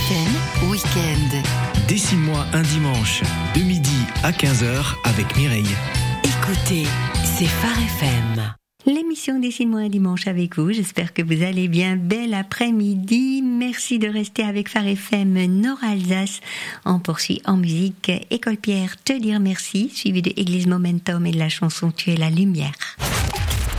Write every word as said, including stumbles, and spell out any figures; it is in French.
F M Week-end. Dessine-moi un dimanche, de midi à quinze heures avec Mireille. Écoutez, c'est Phare F M. L'émission Dessine-moi un dimanche avec vous, j'espère que vous allez bien. Bel après-midi, merci de rester avec Phare F M Nord-Alsace. On poursuit en musique École Pierre, te dire merci, suivi de Église Momentum et de la chanson Tu es la lumière.